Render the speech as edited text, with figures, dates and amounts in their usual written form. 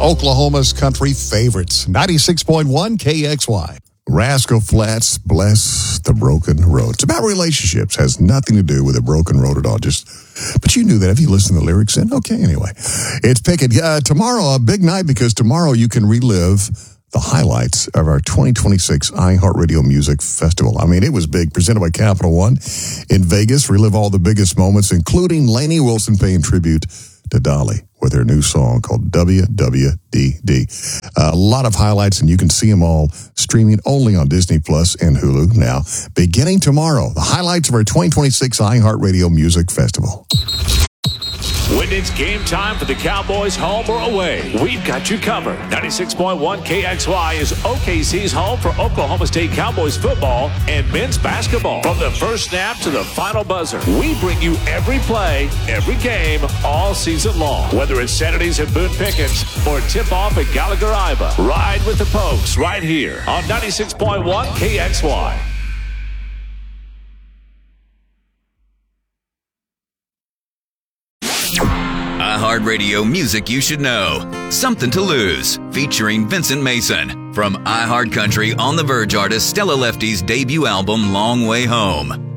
Oklahoma's country favorites, 96.1 KXY. Rascal Flatts, Bless the Broken Road. It's about relationships. Has nothing to do with a broken road at all. But you knew that if you listened to the lyrics. And okay, anyway. It's picking tomorrow, a big night, because tomorrow you can relive the highlights of our 2026 iHeartRadio Music Festival. I mean, it was big, presented by Capital One in Vegas. Relive all the biggest moments, including Lainey Wilson paying tribute to Dolly with her new song called WWDD. A lot of highlights, and you can see them all streaming only on Disney Plus and Hulu now. Beginning tomorrow, the highlights of our 2026 iHeartRadio Music Festival. When it's game time for the Cowboys, home or away, we've got you covered. 96.1 KXY is OKC's home for Oklahoma State Cowboys football and men's basketball. From the first snap to the final buzzer, we bring you every play, every game, all season long. Whether it's Saturdays at Boone Pickens or tip-off at Gallagher-Iba, ride with the Pokes right here on 96.1 KXY. iHeartRadio Music You Should Know. Something to Lose, featuring Vincent Mason. From iHeartCountry on the Verge artist Stella Lefty's debut album, Long Way Home.